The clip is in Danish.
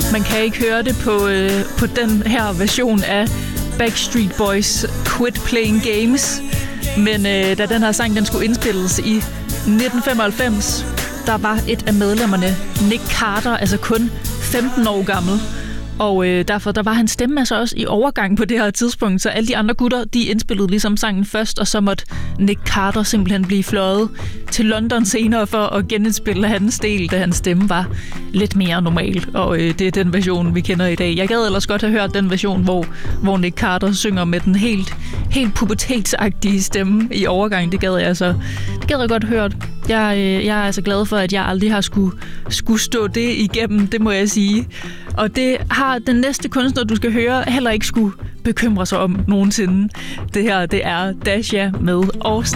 Man kan ikke høre det på den her version af Backstreet Boys Quit Playing Games. Men da den her sang den skulle indspilles i 1995, der var et af medlemmerne, Nick Carter, altså kun 15 år gammel. Og derfor der var hans stemme altså også i overgang på det her tidspunkt, så alle de andre gutter, de indspillede ligesom sangen først, og så måtte Nick Carter simpelthen blive fløjet til London senere for at genindspille hans del, da hans stemme var lidt mere normal. Og det er den version, vi kender i dag. Jeg gad ellers godt have hørt den version, hvor Nick Carter synger med den helt pubertetsagtige stemme i overgang. Det gad jeg godt hørt. Jeg er altså glad for, at jeg aldrig har skulle stå det igennem, det må jeg sige. Og det har den næste kunstner, du skal høre, heller ikke skulle bekymre sig om nogensinde. Det her, det er Dasha med All Stars.